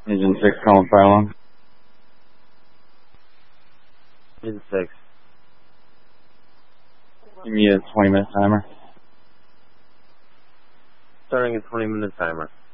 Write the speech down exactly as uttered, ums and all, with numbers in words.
Agent six calling fire alarm. Agent six. Give me a twenty minute timer. Starting a twenty minute timer.